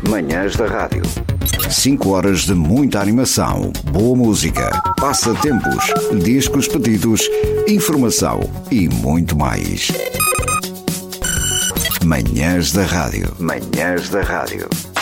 Manhãs da Rádio. 5 horas de muita animação, boa música, passatempos, discos pedidos, informação e muito mais. Manhãs da Rádio. Manhãs da Rádio.